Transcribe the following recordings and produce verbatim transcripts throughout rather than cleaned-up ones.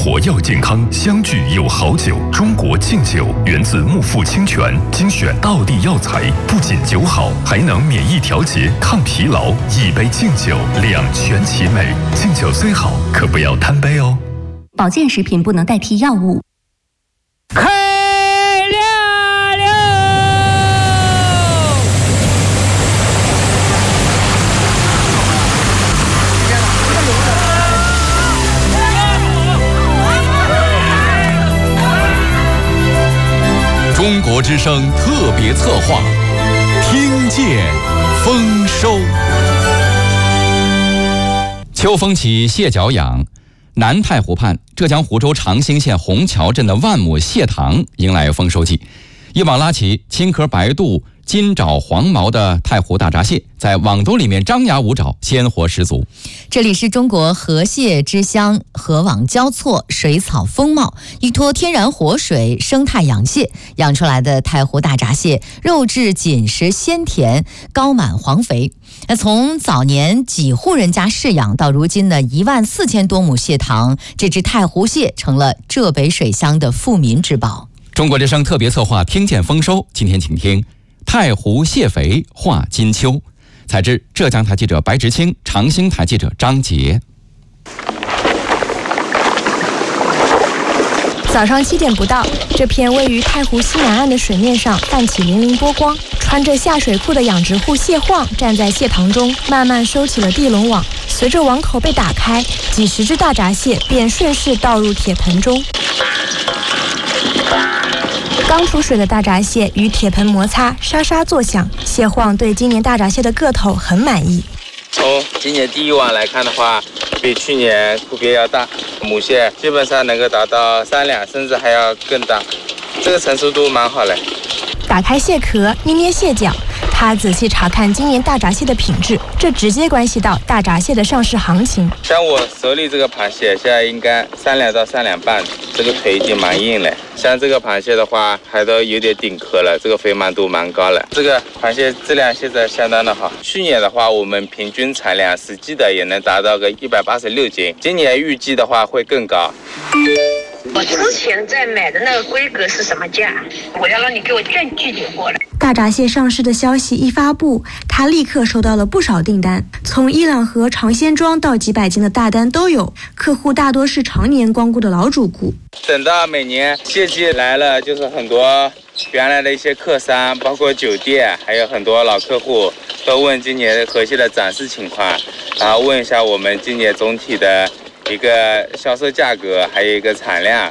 活药健康，相聚有好酒。中国敬酒源自木富清泉，精选道地药材，不仅酒好，还能免疫调节、抗疲劳。一杯敬酒，两全其美。敬酒虽好，可不要贪杯哦。 保健食品不能代替药物。 开亮了！ 中国之声特别策划，听见丰收。秋风起，蟹脚痒。南太湖畔，浙江湖州长兴县虹桥镇的万亩蟹塘迎来丰收季。一网拉起青壳白肚、金爪黄毛的太湖大闸蟹，在网兜里面张牙舞爪，鲜活十足。 这里是中国河蟹之乡，河网交错，水草丰茂，依托天然活水，生态养蟹，养出来的太湖大闸蟹，肉质紧实鲜甜，高满黄肥。那从早年几户人家饲养到如今的一万四千多亩蟹塘，这只太湖蟹成了浙北水乡的富民之宝。 中国之声特别策划听见丰收，今天请听太湖蟹肥话金秋，采自浙江台记者白直清，长兴台记者张杰。 早上七点不到，这片位于太湖西南岸的水面上泛起粼粼波光。穿着下水裤的养殖户蟹晃站在蟹塘中，慢慢收起了地笼网。随着网口被打开，几十只大闸蟹便顺势倒入铁盆中。刚出水的大闸蟹与铁盆摩擦，沙沙作响。蟹晃对今年大闸蟹的个头很满意。 从今年第一网来看的话，比去年普遍要大，母蟹基本上能够达到三两，甚至还要更大，这个成熟度蛮好嘞。 打开蟹壳，捏捏蟹脚，他仔细查看今年大闸蟹的品质，这直接关系到大闸蟹的上市行情。 像我手里这个螃蟹，现在应该三两到三两半，这个腿已经蛮硬了。像这个螃蟹的话，还都有点顶壳了，这个肥满度蛮高了。这个螃蟹质量现在相当的好。去年的话，我们平均产量实际的也能达到个一百八十六斤，今年预计的话会更高。 我之前在买的那个规格是什么价？我要让你给我证据点过来。 大闸蟹上市的消息一发布，他立刻收到了不少订单，从伊朗河长鲜庄到几百斤的大单都有，客户大多是常年光顾的老主顾。 等到每年蟹季来了，就是很多原来的一些客商，包括酒店，还有很多老客户都问今年河蟹的展示情况，然后问一下我们今年总体的一个销售价格，还有一个产量。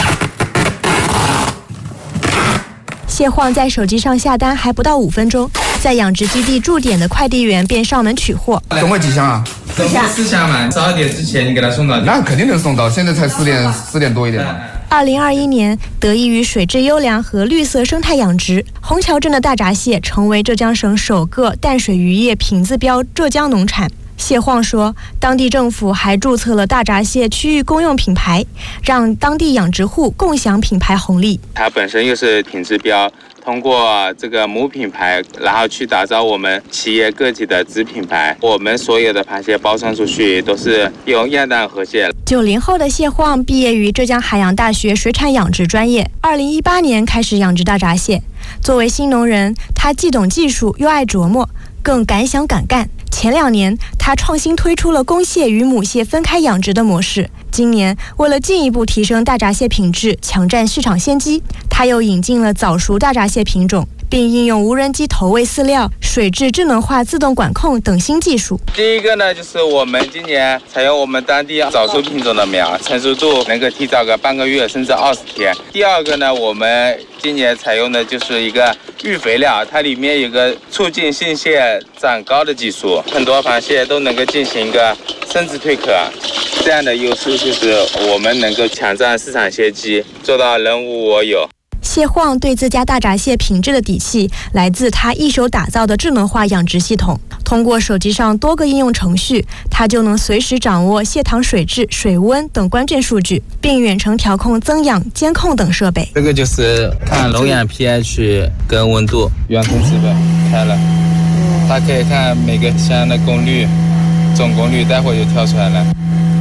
蟹晃在手机上下单还不到五分钟，在养殖基地驻点的快递员便上门取货。 总共几箱啊？ 总共四箱嘛，十二点之前你给他送到。 那肯定能送到，现在才四点四点多一点嘛。 二零二一年，得益于水质优良和绿色生态养殖，虹桥镇的大闸蟹成为浙江省首个淡水渔业品质标浙江农产。蟹晃说，当地政府还注册了大闸蟹区域公用品牌，让当地养殖户共享品牌红利。 它本身又是品质标，通过这个母品牌，然后去打造我们企业个体的子品牌。我们所有的螃蟹包装出去都是用亚淡河蟹。 九零后的蟹晃毕业于浙江海洋大学水产养殖专业，二零一八年开始养殖大闸蟹。作为新农人，他既懂技术又爱琢磨，更敢想敢干。前两年，他创新推出了公蟹与母蟹分开养殖的模式。今年，为了进一步提升大闸蟹品质，抢占市场先机，他又引进了早熟大闸蟹品种，并应用无人机投喂饲料、水质智能化自动管控等新技术。 第一个呢，就是我们今年采用我们当地早熟品种的苗，成熟度能够提早个半个月甚至二十天。第二个呢，我们今年采用的就是一个育肥料，它里面有个促进性蟹长高的技术，很多螃蟹都能够进行一个生殖蜕壳。这样的优势就是我们能够抢占市场先机，做到人无我有。 蟹晃对自家大闸蟹品质的底气来自他一手打造的智能化养殖系统。通过手机上多个应用程序，他就能随时掌握蟹塘水质、水温等关键数据，并远程调控增氧、监控等设备。 这个就是看笼养 pH 跟温度，远控制备开了，它可以看每个箱的功率、总功率，待会就跳出来了。